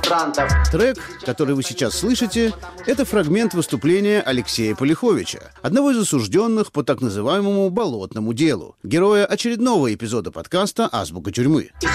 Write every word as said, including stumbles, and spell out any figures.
демонстрантов. Трек, который вы сейчас слышите, это фрагмент выступления Алексея Полиховича, одного из осужденных по так называемому «болотному делу», героя очередного эпизода подкаста «Азбука тюрьмы».